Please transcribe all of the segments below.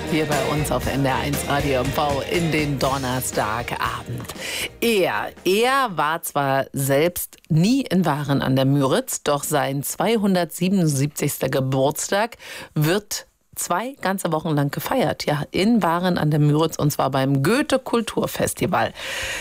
hier bei uns auf NDR1 Radio MV in den Donnerstagabend. Er war zwar selbst nie in Waren an der Müritz, doch sein 277. Geburtstag wird 2 ganze Wochen lang gefeiert. Ja, in Waren an der Müritz, und zwar beim Goethe-Kulturfestival.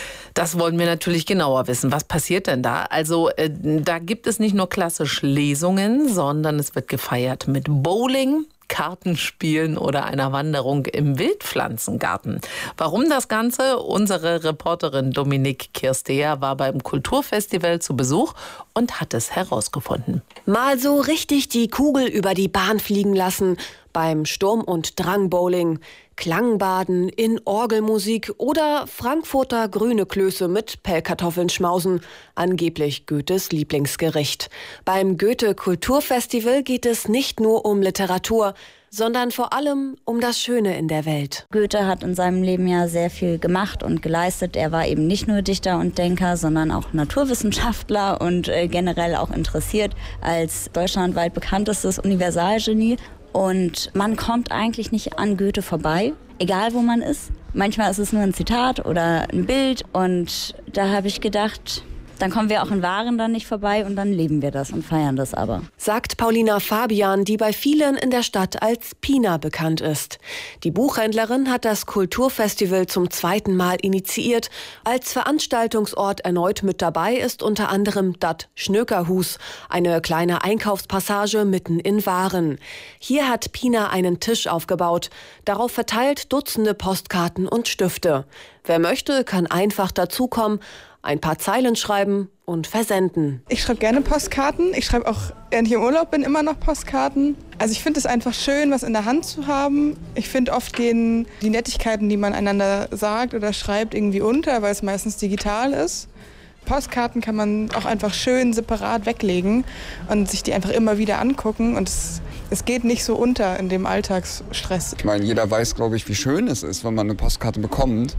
Das wollen wir natürlich genauer wissen. Was passiert denn da? Also da gibt es nicht nur klassisch Lesungen, sondern es wird gefeiert mit Bowling, Kartenspielen oder einer Wanderung im Wildpflanzengarten. Warum das Ganze? Unsere Reporterin Dominique Kirstea war beim Kulturfestival zu Besuch und hat es herausgefunden. Mal so richtig die Kugel über die Bahn fliegen lassen beim Sturm- und Drang-Bowling, Klangbaden in Orgelmusik oder Frankfurter grüne Klöße mit Pellkartoffeln schmausen, angeblich Goethes Lieblingsgericht. Beim Goethe-Kulturfestival geht es nicht nur um Literatur, sondern vor allem um das Schöne in der Welt. Goethe hat in seinem Leben ja sehr viel gemacht und geleistet. Er war eben nicht nur Dichter und Denker, sondern auch Naturwissenschaftler und generell auch interessiert als deutschlandweit bekanntestes Universalgenie. Und man kommt eigentlich nicht an Goethe vorbei, egal wo man ist. Manchmal ist es nur ein Zitat oder ein Bild. Und da habe ich gedacht, dann kommen wir auch in Waren dann nicht vorbei und dann leben wir das und feiern das aber. Sagt Paulina Fabian, die bei vielen in der Stadt als Pina bekannt ist. Die Buchhändlerin hat das Kulturfestival zum 2. Mal initiiert. Als Veranstaltungsort erneut mit dabei ist unter anderem dat Schnökerhus, eine kleine Einkaufspassage mitten in Waren. Hier hat Pina einen Tisch aufgebaut, darauf verteilt Dutzende Postkarten und Stifte. Wer möchte, kann einfach dazukommen, ein paar Zeilen schreiben und versenden. Ich schreibe gerne Postkarten. Ich schreibe auch, während ich im Urlaub bin, immer noch Postkarten. Also ich finde es einfach schön, was in der Hand zu haben. Ich finde, oft gehen die Nettigkeiten, die man einander sagt oder schreibt, irgendwie unter, weil es meistens digital ist. Postkarten kann man auch einfach schön separat weglegen und sich die einfach immer wieder angucken. Und es geht nicht so unter in dem Alltagsstress. Ich meine, jeder weiß, glaube ich, wie schön es ist, wenn man eine Postkarte bekommt.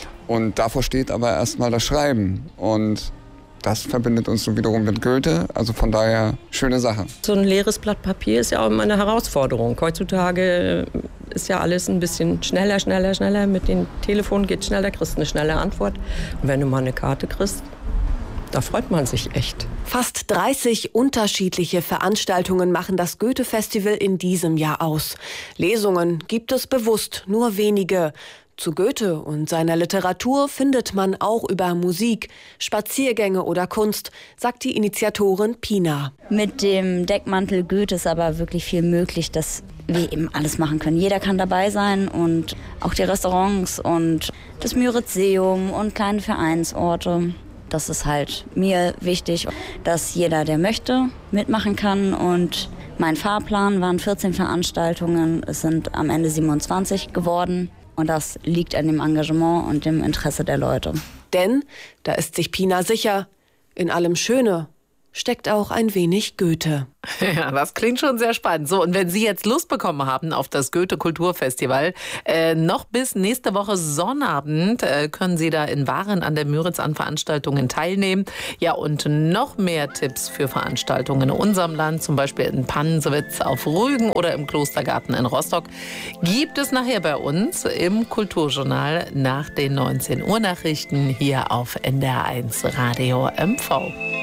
Und davor steht aber erstmal das Schreiben. Und das verbindet uns so wiederum mit Goethe. Also von daher, schöne Sache. So ein leeres Blatt Papier ist ja auch immer eine Herausforderung. Heutzutage ist ja alles ein bisschen schneller. Mit dem Telefon geht schneller, kriegst eine schnelle Antwort. Und wenn du mal eine Karte kriegst, da freut man sich echt. Fast 30 unterschiedliche Veranstaltungen machen das Goethe-Festival in diesem Jahr aus. Lesungen gibt es bewusst nur wenige. Zu Goethe und seiner Literatur findet man auch über Musik, Spaziergänge oder Kunst, sagt die Initiatorin Pina. Mit dem Deckmantel Goethe ist aber wirklich viel möglich, dass wir eben alles machen können. Jeder kann dabei sein und auch die Restaurants und das Müritz-Museum und kleine Vereinsorte. Das ist halt mir wichtig, dass jeder, der möchte, mitmachen kann. Und mein Fahrplan waren 14 Veranstaltungen. Es sind am Ende 27 geworden. Und das liegt an dem Engagement und dem Interesse der Leute. Denn, da ist sich Pina sicher, in allem Schöne steckt auch ein wenig Goethe. Ja, das klingt schon sehr spannend. So, und wenn Sie jetzt Lust bekommen haben auf das Goethe-Kulturfestival, noch bis nächste Woche Sonnabend können Sie da in Waren an der Müritz an Veranstaltungen teilnehmen. Ja, und noch mehr Tipps für Veranstaltungen in unserem Land, zum Beispiel in Pannswitz auf Rügen oder im Klostergarten in Rostock, gibt es nachher bei uns im Kulturjournal nach den 19 Uhr Nachrichten hier auf NDR1 Radio MV.